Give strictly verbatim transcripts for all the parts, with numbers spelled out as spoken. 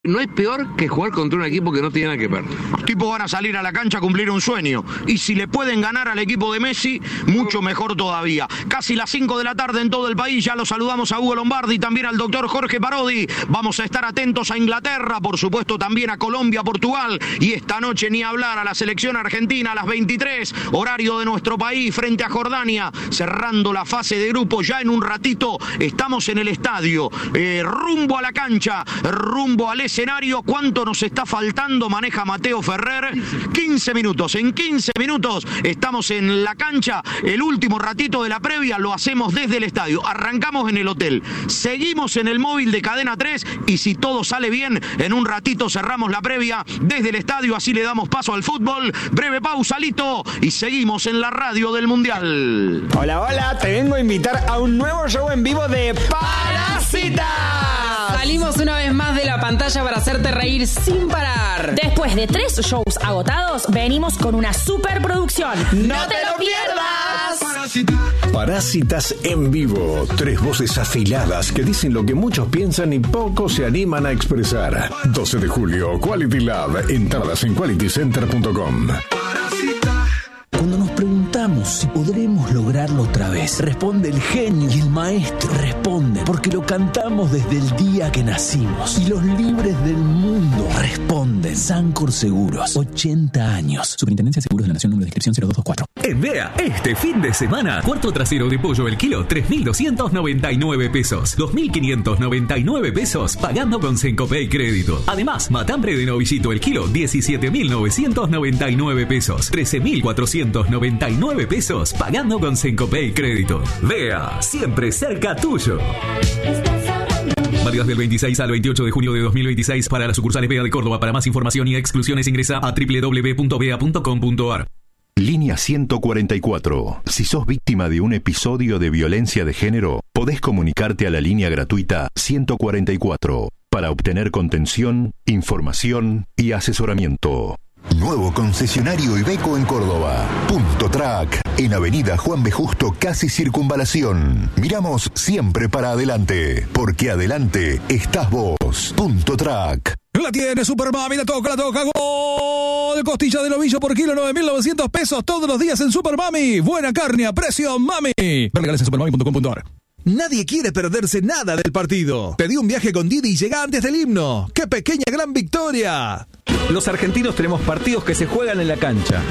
No es peor que jugar contra un equipo que no tiene nada que perder. Los tipos van a salir a la cancha a cumplir un sueño. Y si le pueden ganar al equipo de Messi, mucho mejor todavía. Casi las cinco de la tarde en todo el país. Ya lo saludamos a Hugo Lombardi, también al doctor Jorge Parodi. Vamos a estar atentos a Inglaterra, por supuesto también a Colombia, Portugal. Y esta noche ni hablar a la selección argentina a las veintitrés. Horario de nuestro país frente a Jordania. Cerrando la fase de grupo. Ya en un ratito estamos en el estadio. Eh, rumbo a la cancha. Rumbo al escenario. ¿Cuánto nos está faltando? Maneja Mateo Ferrer. quince minutos. En quince minutos estamos en la cancha. El último ratito de la previa lo hacemos desde el estadio. Arrancamos en el hotel. Seguimos en el móvil de Cadena tres y si todo sale bien, en un ratito cerramos la previa desde el estadio. Así le damos paso al fútbol. Breve pausa, Lito, y seguimos en la radio del Mundial. Hola, hola. Te vengo a invitar a un nuevo show en vivo de Parásitas. Salimos una vez más de la pantalla para hacerte reír sin parar. Después de tres shows agotados, venimos con una superproducción. ¡No, ¡No te, te lo pierdas! Parásitas en vivo. Tres voces afiladas que dicen lo que muchos piensan y pocos se animan a expresar. doce de julio, Quality Lab. Entradas en quality center punto com. Cuando nos preguntamos si podremos lograrlo otra vez, responde el genio y el maestro responde porque lo cantamos desde el día que nacimos. Y los libres del mundo responden. Sancor Seguros, ochenta años. Superintendencia de Seguros de la Nación, número de inscripción cero dos dos cuatro. En Vea, este fin de semana, cuarto trasero de pollo el kilo, tres mil doscientos noventa y nueve pesos. dos mil quinientos noventa y nueve pesos pagando con Sencopay Crédito. Además, matambre de novillito el kilo, diecisiete mil novecientos noventa y nueve pesos. trece mil cuatrocientos noventa y nueve pesos pagando con Sencopay Crédito. Vea, siempre cerca tuyo. Válidas del veintiséis al veintiocho de junio de dos mil veintiséis para las sucursales Vea de Córdoba. Para más información y exclusiones ingresa a doble u doble u doble u punto vea punto com punto ar. Línea ciento cuarenta y cuatro. Si sos víctima de un episodio de violencia de género, podés comunicarte a la línea gratuita ciento cuarenta y cuatro para obtener contención, información y asesoramiento. Nuevo concesionario Iveco en Córdoba. Punto Track, en Avenida Juan B. Justo, casi Circunvalación. Miramos siempre para adelante, porque adelante estás vos. Punto Track. La tiene Super Mami, la toca, la toca, gol. Costilla de novillo por kilo, nueve mil novecientos pesos todos los días en Super Mami. Buena carne a precio Mami. Regales en supermami punto com punto ar. Nadie quiere perderse nada del partido. Pedí un viaje con Didi y llega antes del himno. ¡Qué pequeña gran victoria! Los argentinos tenemos partidos que se juegan en la cancha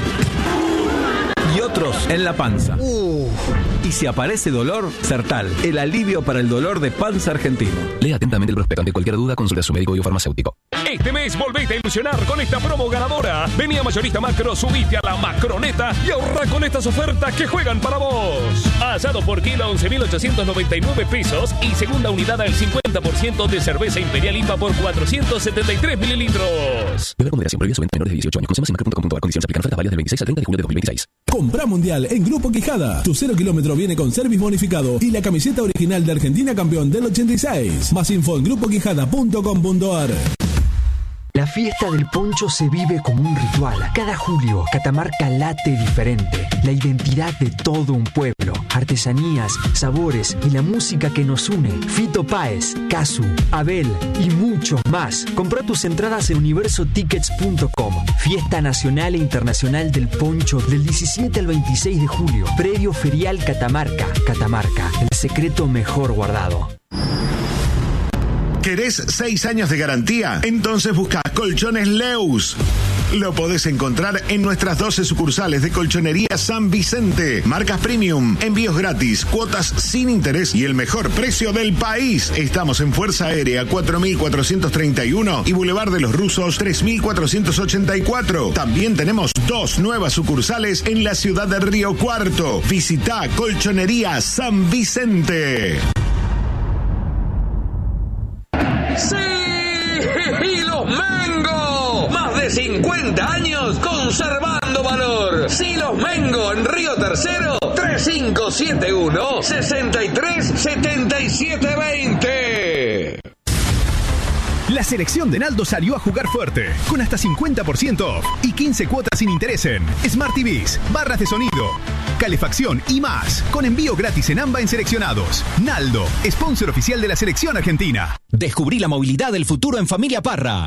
y otros en la panza. Uh. Y si aparece dolor, Sertal, el alivio para el dolor de panza argentino. Lea atentamente el prospecto. Ante cualquier duda, consulte a su médico y o farmacéutico. Este mes volvete a ilusionar con esta promo ganadora. Vení a Mayorista Macro, subite a la Macroneta y ahorra con estas ofertas que juegan para vos. Asado por kilo a once mil ochocientos noventa y nueve pesos y segunda unidad al cincuenta por ciento de cerveza Imperial I P A por cuatrocientos setenta y tres mililitros. Beber con moderación, prohibido su venta a menores de dieciocho años. Consume en macro punto com punto ar. Condiciones aplican. Ofertas válidas del veintiséis al treinta de julio de dos mil veintiséis. Compra Mundial en Grupo Quijada. Tu cero kilómetro viene con service bonificado y la camiseta original de Argentina campeón del ochenta y seis. Más info en grupo quijada punto com punto ar. La fiesta del poncho se vive como un ritual. Cada julio, Catamarca late diferente. La identidad de todo un pueblo. Artesanías, sabores y la música que nos une. Fito Páez, Casu, Abel y muchos más. Compra tus entradas en universo tickets punto com. Fiesta nacional e internacional del poncho del diecisiete al veintiséis de julio. Predio Ferial Catamarca. Catamarca, el secreto mejor guardado. ¿Querés seis años de garantía? Entonces busca Colchones Leus. Lo podés encontrar en nuestras doce sucursales de Colchonería San Vicente. Marcas premium, envíos gratis, cuotas sin interés y el mejor precio del país. Estamos en Fuerza Aérea cuatro mil cuatrocientos treinta y uno y Boulevard de los Rusos tres mil cuatrocientos ochenta y cuatro. También tenemos dos nuevas sucursales en la ciudad de Río Cuarto. Visita Colchonería San Vicente. ¡Sí! ¡Y los Mengo! Más de cincuenta años conservando valor. ¡Sí, los Mengo! En Río Tercero, tres cinco siete uno, seis tres siete siete dos cero. La selección de Naldo salió a jugar fuerte, con hasta cincuenta por ciento off y quince cuotas sin interés en Smart T Vs, barras de sonido, calefacción y más, con envío gratis en AMBA en seleccionados. Naldo, sponsor oficial de la selección argentina. Descubrí la movilidad del futuro en Familia Parra.